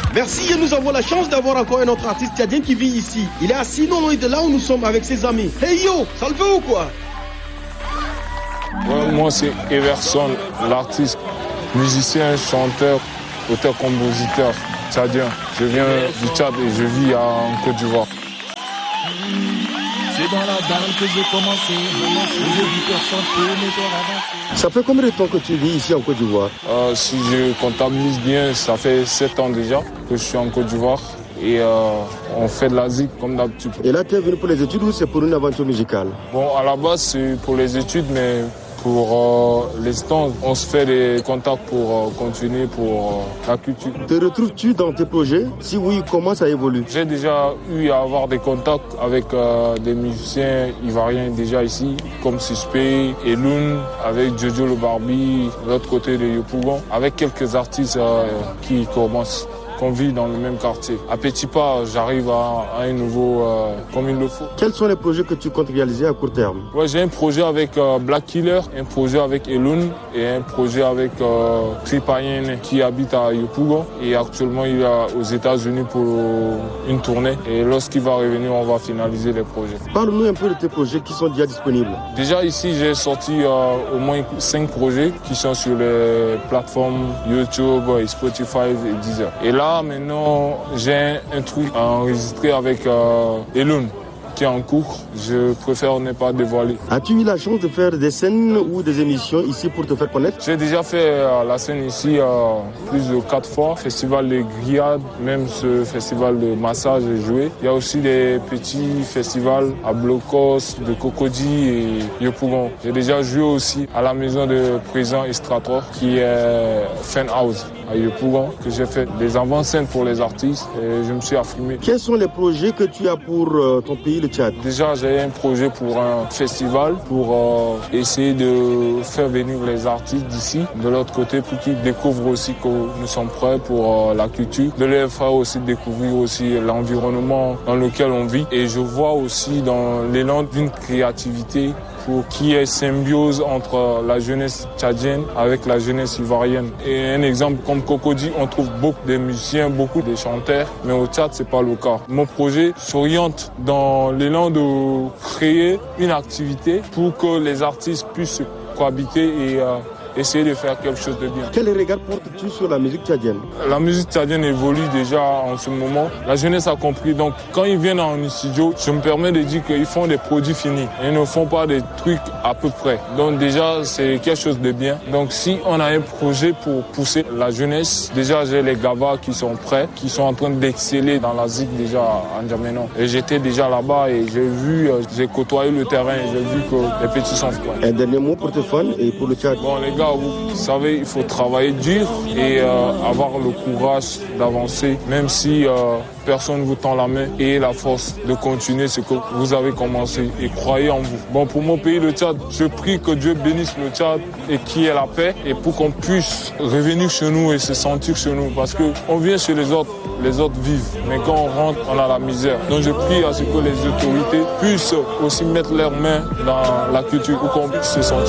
Merci et nous avons la chance d'avoir encore un autre artiste tchadien qui vit ici. Il est assis non loin de là où nous sommes avec ses amis. Hey yo, ça le fait ou quoi? Moi c'est Everson, l'artiste, musicien, chanteur, auteur-compositeur tchadien. Je viens du Tchad et je vis en Côte d'Ivoire. C'est dans la dalle que j'ai commencé. Aujourd'hui personne peut me faire avancer. Ça fait combien de temps que tu vis ici en Côte d'Ivoire? Si je comptabilise bien, ça fait 7 ans déjà que je suis en Côte d'Ivoire. Et on fait de la zik comme d'habitude. Et là tu es venu pour les études ou c'est pour une aventure musicale? Bon, à la base c'est pour les études, mais pour l'instant, on se fait des contacts pour continuer pour la culture. Te retrouves-tu dans tes projets? Si oui, comment ça évolue? J'ai déjà eu à avoir des contacts avec des musiciens ivoiriens déjà ici, comme Suspect, Eloun, avec Jojo le Barbie, de l'autre côté de Yopougon, avec quelques artistes qui commencent. Qu'on vit dans le même quartier. À petits pas, j'arrive à un niveau comme il le faut. Quels sont les projets que tu comptes réaliser à court terme? Ouais, j'ai un projet avec Black Killer, un projet avec Eloun et un projet avec Tripayen qui habite à Yopougon. Et actuellement, il est aux États-Unis pour une tournée. Et lorsqu'il va revenir, on va finaliser les projets. Parle-nous un peu de tes projets qui sont déjà disponibles. Déjà ici, j'ai sorti au moins 5 projets qui sont sur les plateformes YouTube, Spotify et Deezer. Et là, maintenant, j'ai un truc à enregistrer avec Eloun qui est en cours. Je préfère ne pas dévoiler. As-tu eu la chance de faire des scènes ou des émissions ici pour te faire connaître? J'ai déjà fait la scène ici plus de 4 fois. Festival de grillades, même ce festival de massage et jouet. Il y a aussi des petits festivals à Blocos, de Cocody et Yopougon. J'ai déjà joué aussi à la maison de président Estrator qui est Fan House à Yopougon, que j'ai fait des avant-scènes pour les artistes et je me suis affirmé. Quels sont les projets que tu as pour ton pays, le Tchad? Déjà, j'ai un projet pour un festival pour essayer de faire venir les artistes d'ici, de l'autre côté, pour qu'ils découvrent aussi que nous sommes prêts pour la culture, de les faire aussi découvrir aussi l'environnement dans lequel on vit. Et je vois aussi dans l'élan d'une créativité pour qu'il y ait symbiose entre la jeunesse tchadienne avec la jeunesse ivoirienne. Et un exemple comme Cocody, on trouve beaucoup de musiciens, beaucoup de chanteurs, mais au Tchad, c'est pas le cas. Mon projet s'oriente dans l'élan de créer une activité pour que les artistes puissent cohabiter et essayer de faire quelque chose de bien. Quel regard portes-tu sur la musique tchadienne? La musique tchadienne évolue déjà en ce moment. La jeunesse a compris. Donc, quand ils viennent en studio, je me permets de dire qu'ils font des produits finis. Ils ne font pas des trucs à peu près. Donc, déjà, c'est quelque chose de bien. Donc, si on a un projet pour pousser la jeunesse, déjà, j'ai les Gavas qui sont prêts, qui sont en train d'exceller dans la zik déjà à N'Djamena. Et j'étais déjà là-bas et j'ai côtoyé le terrain et j'ai vu que les petits sont prêts. Un dernier mot pour tes fans et pour le Tchad? Bon, les gars, vous savez, il faut travailler dur et avoir le courage d'avancer, même si personne ne vous tend la main, et la force de continuer ce que vous avez commencé et croyez en vous. Bon, pour mon pays, le Tchad, je prie que Dieu bénisse le Tchad et qu'il y ait la paix et pour qu'on puisse revenir chez nous et se sentir chez nous parce qu'on vient chez les autres vivent, mais quand on rentre, on a la misère. Donc je prie à ce que les autorités puissent aussi mettre leurs mains dans la culture pour qu'on puisse se sentir